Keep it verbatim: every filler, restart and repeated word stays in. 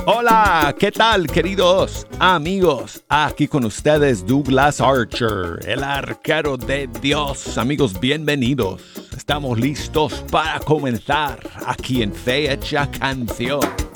Hola, ¿qué tal, queridos amigos? Aquí con ustedes Douglas Archer, el arquero de Dios. Amigos, bienvenidos. Estamos listos para comenzar aquí en Fecha Canción.